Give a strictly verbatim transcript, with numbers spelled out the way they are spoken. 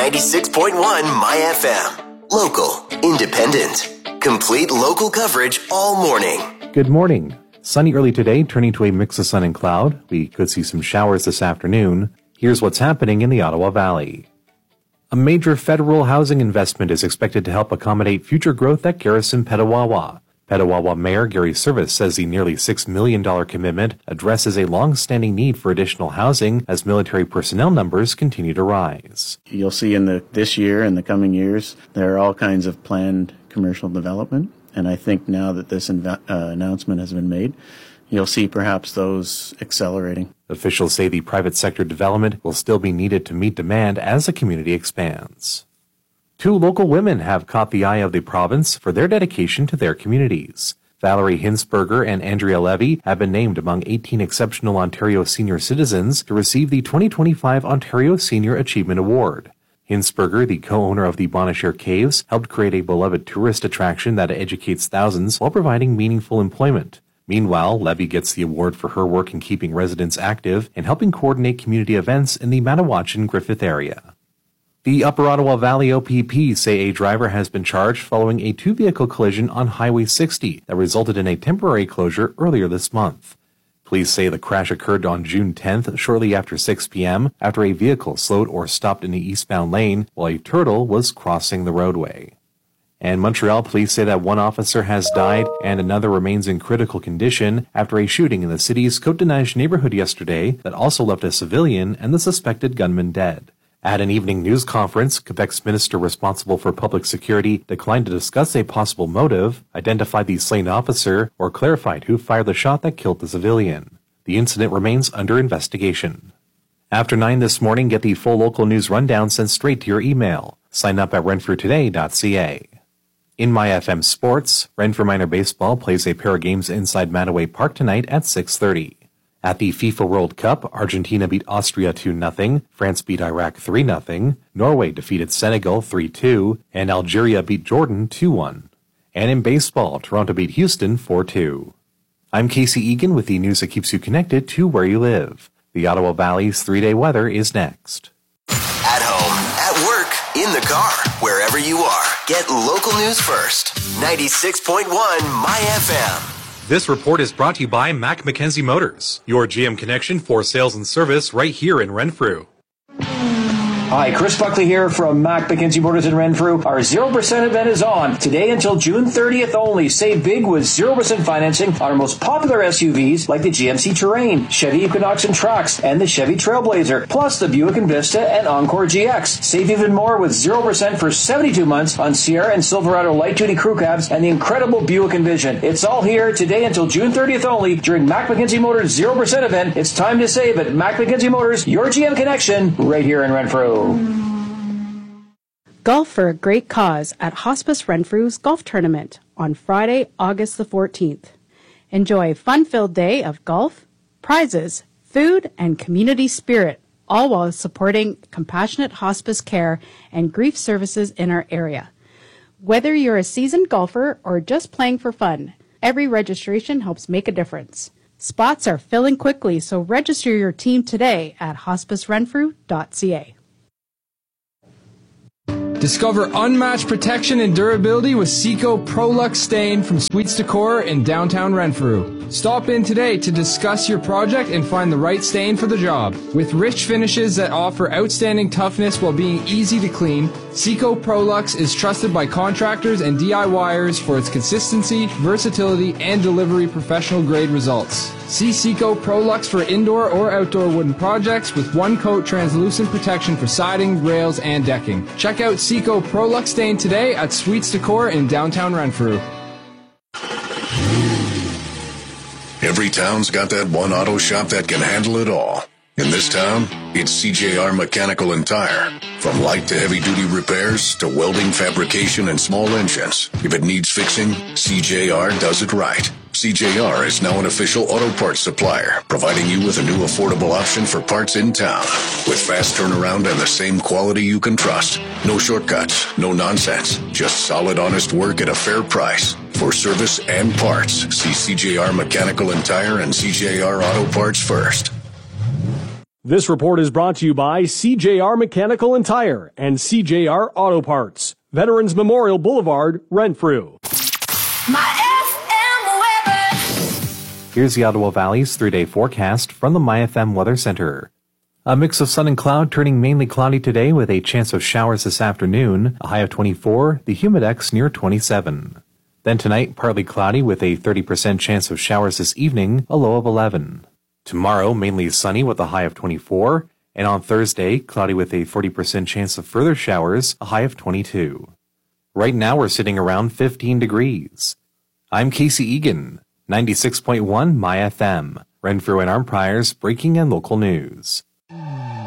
ninety-six point one My F M. Local, independent, complete local coverage all morning. Good morning. Sunny early today, turning to a mix of sun and cloud. We could see some showers this afternoon. Here's what's happening in the Ottawa Valley. A major federal housing investment is expected to help accommodate future growth at Garrison Petawawa. Petawawa Mayor Gary Service says the nearly six million dollars commitment addresses a long-standing need for additional housing as military personnel numbers continue to rise. You'll see in the this year and the coming years, there are all kinds of planned commercial development. And I think now that this inv- uh, announcement has been made, you'll see perhaps those accelerating. Officials say the private sector development will still be needed to meet demand as the community expands. Two local women have caught the eye of the province for their dedication to their communities. Valerie Hinsberger and Andrea Levy have been named among eighteen exceptional Ontario senior citizens to receive the twenty twenty-five Ontario Senior Achievement Award. Hinsberger, the co-owner of the Bonnechere Caves, helped create a beloved tourist attraction that educates thousands while providing meaningful employment. Meanwhile, Levy gets the award for her work in keeping residents active and helping coordinate community events in the Manawatchin-Griffith area. The Upper Ottawa Valley O P P say a driver has been charged following a two-vehicle collision on Highway sixty that resulted in a temporary closure earlier this month. Police say the crash occurred on June tenth, shortly after six p.m., after a vehicle slowed or stopped in the eastbound lane while a turtle was crossing the roadway. And Montreal police say that one officer has died and another remains in critical condition after a shooting in the city's Côte-des-Neiges neighborhood yesterday that also left a civilian and the suspected gunman dead. At an evening news conference, Quebec's minister responsible for public security declined to discuss a possible motive, identify the slain officer, or clarified who fired the shot that killed the civilian. The incident remains under investigation. After nine this morning, get the full local news rundown sent straight to your email. Sign up at renfrew today dot c a. In My F M Sports, Renfrew Minor Baseball plays a pair of games inside Mattaway Park tonight at six thirty. At the FIFA World Cup, Argentina beat Austria two nothing, France beat Iraq three nothing, Norway defeated Senegal three two, and Algeria beat Jordan two one. And in baseball, Toronto beat Houston four two. I'm Casey Egan with the news that keeps you connected to where you live. The Ottawa Valley's three-day weather is next. At home, at work, in the car, wherever you are, get local news first. ninety-six point one My F M. This report is brought to you by Mac McKenzie Motors, your G M connection for sales and service right here in Renfrew. Hi, Chris Buckley here from Mac McKenzie Motors in Renfrew. Our zero percent event is on today until June thirtieth only. Save big with zero percent financing on our most popular S U Vs like the G M C Terrain, Chevy Equinox and Trax, and the Chevy Trailblazer, plus the Buick Envista and Encore G X. Save even more with zero percent for seventy-two months on Sierra and Silverado light-duty crew cabs and the incredible Buick Envision. It's all here today until June thirtieth only during Mac McKenzie Motors zero percent event. It's time to save at Mac McKenzie Motors, your G M connection, right here in Renfrew. Golf for a great cause at Hospice Renfrew's golf tournament on Friday, August the fourteenth. Enjoy a fun-filled day of golf, prizes, food, and community spirit, all while supporting compassionate hospice care and grief services in our area. Whether you're a seasoned golfer or just playing for fun, every registration helps make a difference. Spots are filling quickly, so register your team today at hospice renfrew dot c a. Discover unmatched protection and durability with Seco ProLux Stain from Sweets Decor in downtown Renfrew. Stop in today to discuss your project and find the right stain for the job. With rich finishes that offer outstanding toughness while being easy to clean, Seco ProLux is trusted by contractors and D I Y ers for its consistency, versatility, and delivery professional grade results. See Seco ProLux for indoor or outdoor wooden projects with one-coat translucent protection for siding, rails, and decking. Check out Seco ProLux Stain today at Sweets Decor in downtown Renfrew. Every town's got that one auto shop that can handle it all. In this town, it's C J R Mechanical and Tire. From light to heavy-duty repairs to welding, fabrication, and small engines. If it needs fixing, C J R does it right. C J R is now an official auto parts supplier, providing you with a new affordable option for parts in town. With fast turnaround and the same quality you can trust. No shortcuts, no nonsense. Just solid, honest work at a fair price. For service and parts, see C J R Mechanical and Tire and C J R Auto Parts first. This report is brought to you by C J R Mechanical and Tire and C J R Auto Parts. Veterans Memorial Boulevard, Renfrew. My F M weather. Here's the Ottawa Valley's three-day forecast from the My F M Weather Center. A mix of sun and cloud, turning mainly cloudy today with a chance of showers this afternoon, a high of twenty-four, the humidex near twenty-seven. Then tonight, partly cloudy with a thirty percent chance of showers this evening, a low of eleven. Tomorrow, mainly sunny with a high of twenty-four, and on Thursday, cloudy with a forty percent chance of further showers, a high of twenty-two. Right now, we're sitting around fifteen degrees. I'm Casey Egan, ninety-six point one My F M, Renfrew and Arnprior's breaking and local news.